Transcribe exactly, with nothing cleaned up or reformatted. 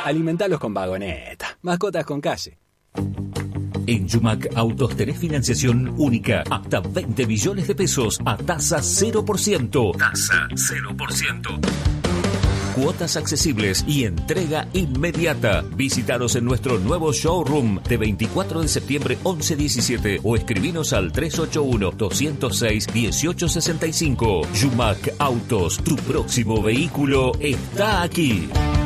Alimentalos con vagoneta. Mascotas con calle. En Yumac Autos tenés financiación única hasta veinte millones de pesos a tasa cero por ciento. Tasa cero por ciento. Cuotas accesibles y entrega inmediata. Visítanos en nuestro nuevo showroom de veinticuatro de septiembre once diecisiete o escribinos al tres ocho uno, dos cero seis, uno ocho seis cinco. Yumac Autos, tu próximo vehículo está aquí.